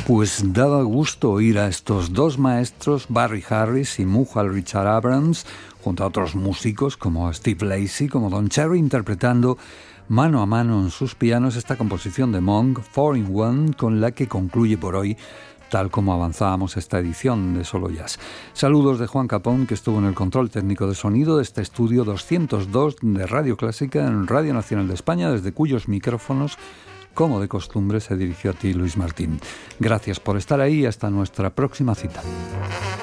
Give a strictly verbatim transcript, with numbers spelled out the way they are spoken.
Pues daba gusto oír a estos dos maestros, Barry Harris y Muhal Richard Abrams, junto a otros músicos como Steve Lacy, como Don Cherry, interpretando mano a mano en sus pianos esta composición de Monk, four in one, con la que concluye por hoy, tal como avanzábamos esta edición de Solo Jazz. Saludos de Juan Capón, que estuvo en el control técnico de sonido de este estudio doscientos dos de Radio Clásica en Radio Nacional de España, desde cuyos micrófonos, como de costumbre, se dirigió a ti, Luis Martín. Gracias por estar ahí y hasta nuestra próxima cita.